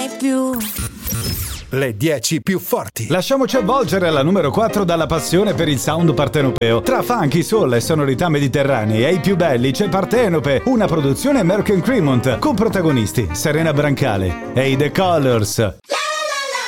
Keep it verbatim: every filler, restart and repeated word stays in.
mai più. Le dieci più forti. Lasciamoci avvolgere alla numero quattro dalla passione per il sound partenopeo. Tra funky, soul e sonorità mediterranee e i più belli c'è Partenope, una produzione Merck and Cremont con protagonisti Serena Brancale e i The Colors.